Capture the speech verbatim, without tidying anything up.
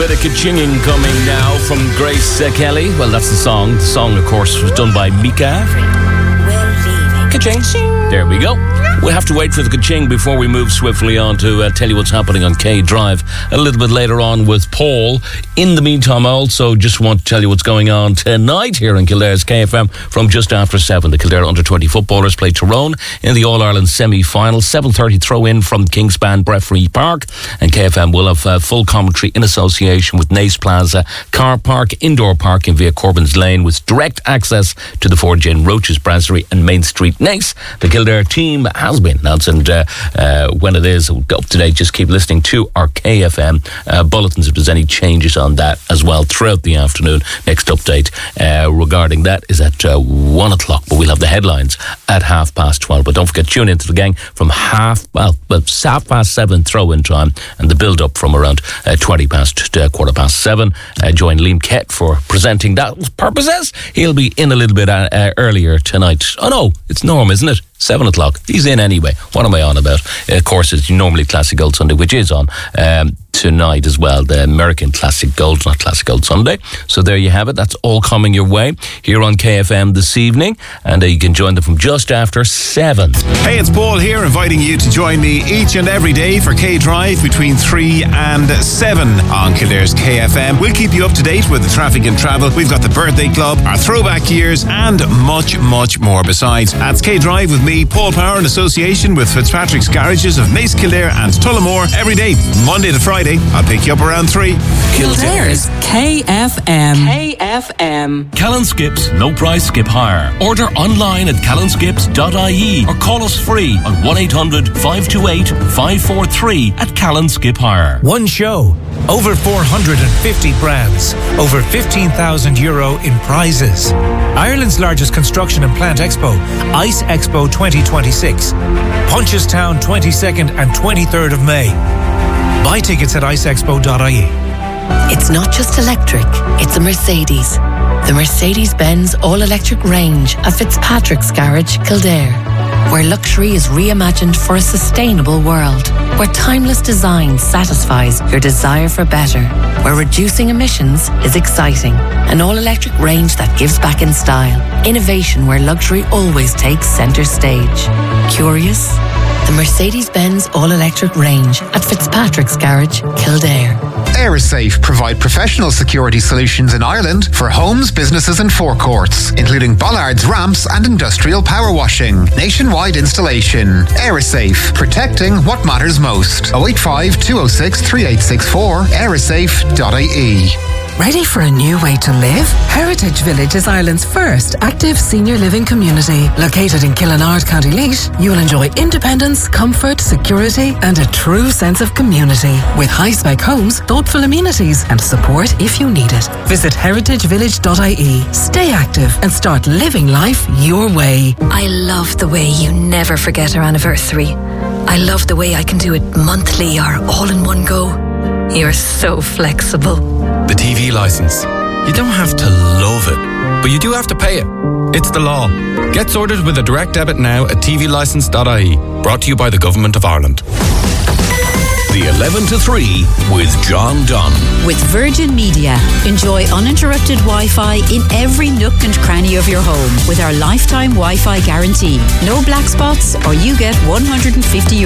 bit of ka-chinging coming now from Grace uh, Kelly. Well, that's the song. The song, of course, was done by Mika. Ka-ching. There we go. We'll have to wait for the ka-ching before we move swiftly on to uh, tell you what's happening on K Drive a little bit later on with Paul. In the meantime, I also just want to tell you what's going on tonight here in Kildare's K F M from just after seven. The Kildare under twenty footballers play Tyrone in the All-Ireland semi-final. seven thirty throw-in from Kingspan Breffrey Park. And K F M will have uh, full commentary in association with Nace Plaza Car Park, indoor parking via Corbin's Lane with direct access to the Forge Inn, Roach's Brasserie and Main Street Nace. The Kildare team has been announced, and uh, uh, when it is up to date, just keep listening to our K F M uh, bulletins if there's any changes on that as well throughout the afternoon. Next update uh, regarding that is at uh, one o'clock, but we'll have the headlines at half past twelve. But don't forget, tune into the gang from half, well, well half past seven throw-in time and the build-up from around uh, twenty past, uh, quarter past seven. Uh, join Liam Kett for presenting that purposes. He'll be in a little bit uh, uh, earlier tonight. Oh no, it's Norm, isn't it? Seven o'clock. He's in anyway. What am I on about? Uh, of course, it's normally Classic Gold Sunday, which is on um, tonight as well. The American Classic Gold, not Classic Gold Sunday. So there you have it. That's all coming your way here on K F M this evening. And uh, you can join them from just after seven. Hey, it's Paul here, inviting you to join me each and every day for K Drive between three and seven on Kildare's K F M. We'll keep you up to date with the traffic and travel. We've got the birthday club, our throwback years, and much, much more. Besides, that's K Drive with me, Paul Power, in association with Fitzpatrick's Garages of Nace, Kildare and Tullamore every day, Monday to Friday. I'll pick you up around three. Kildare's K F M. K F M. Callan Skips, no price skip hire. Order online at callan skips dot I E or call us free on one eight hundred five two eight five four three at Callan Skip Hire. One show, over four hundred fifty brands, over fifteen thousand euro in prizes. Ireland's largest construction and plant expo, ICE Expo twenty twenty-six. Punchestown twenty-second and twenty-third of May. Buy tickets at ice expo dot I E. It's not just electric, it's a Mercedes. The Mercedes-Benz all-electric range at Fitzpatrick's Garage, Kildare, where luxury is reimagined for a sustainable world, where timeless design satisfies your desire for better, where reducing emissions is exciting. An all-electric range that gives back in style. Innovation where luxury always takes centre stage. Curious? The Mercedes-Benz all-electric range at Fitzpatrick's Garage, Kildare. Aerosafe provide professional security solutions in Ireland for homes, businesses and forecourts, including bollards, ramps and industrial power washing. Nationwide installation. Aerosafe, protecting what matters most. oh eight five, two oh six, three eight six four, aerosafe dot I E. Ready for a new way to live? Heritage Village is Ireland's first active senior living community. Located in Killinard, County Leash, you will enjoy independence, comfort, security and a true sense of community. With high-spec homes, thoughtful amenities and support if you need it. Visit heritage village dot I E. Stay active and start living life your way. I love the way you never forget our anniversary. I love the way I can do it monthly or all in one go. You're so flexible. The T V licence. You don't have to love it, but you do have to pay it. It's the law. Get sorted with a direct debit now at t v licence dot I E. Brought to you by the Government of Ireland. The eleven to three with John Dunn. With Virgin Media. Enjoy uninterrupted Wi-Fi in every nook and cranny of your home with our lifetime Wi-Fi guarantee. No black spots or you get one hundred fifty